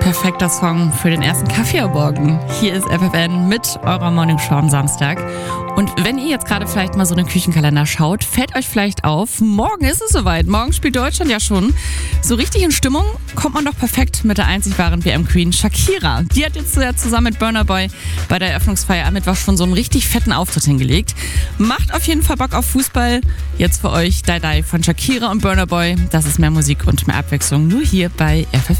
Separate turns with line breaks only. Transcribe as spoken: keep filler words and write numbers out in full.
Perfekter Song für den ersten Kaffee am Morgen. Hier ist F F N mit eurer Morning Show am Samstag. Und wenn ihr jetzt gerade vielleicht mal so einen Küchenkalender schaut, fällt euch vielleicht auf, morgen ist es soweit. Morgen spielt Deutschland ja schon. So richtig in Stimmung kommt man doch perfekt mit der einzig wahren W M-Queen Shakira. Die hat jetzt zusammen mit Burna Boy bei der Eröffnungsfeier am Mittwoch schon so einen richtig fetten Auftritt hingelegt. Macht auf jeden Fall Bock auf Fußball. Jetzt für euch Die Die von Shakira und Burna Boy. Das ist mehr Musik und mehr Abwechslung nur hier bei F F N.